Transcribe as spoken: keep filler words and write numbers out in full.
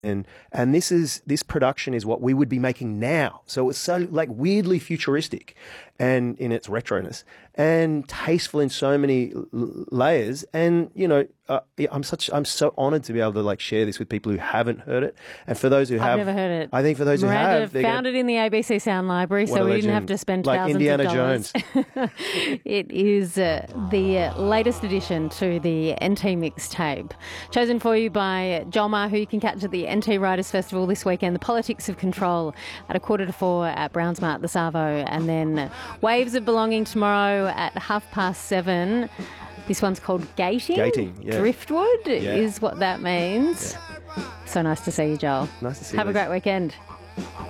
And and this is this production is what we would be making now. So it's so like weirdly futuristic, and in its retroness, and tasteful in so many l- layers. And you know, uh, I'm such I'm so honoured to be able to like share this with people who haven't heard it. And for those who have, I've never heard it. I think for those Miranda who have, they're found gonna, it in the A B C Sound Library, What so a we didn't have legend. to spend Like thousands Indiana of dollars. Jones. It is uh, the uh, latest addition to the N T mixtape, chosen for you by Joel Marr, who you can catch at the N T Writers Festival this weekend. The Politics of Control at a quarter to four at Brownsmart, the Savo, and then Waves of Belonging tomorrow at half past seven. This one's called Gating. Gating, yeah. Driftwood Yeah. is what that means. So nice to see you, Joel. Nice to see you. Have a Liz. great weekend.